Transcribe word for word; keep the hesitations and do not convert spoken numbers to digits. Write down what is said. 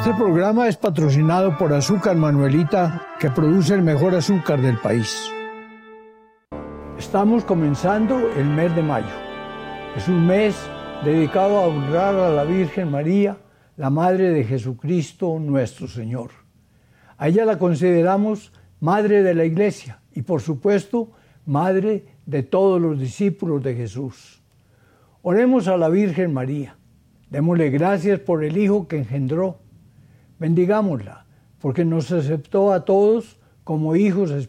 Este programa es patrocinado por Azúcar Manuelita, que produce el mejor azúcar del país. Estamos comenzando el mes de mayo. Es un mes dedicado a honrar a la Virgen María, la Madre de Jesucristo nuestro Señor. A ella la consideramos Madre de la Iglesia y, por supuesto, Madre de todos los discípulos de Jesús. Oremos a la Virgen María. Démosle gracias por el Hijo que engendró. Bendigámosla, porque nos aceptó a todos como hijos espirituales.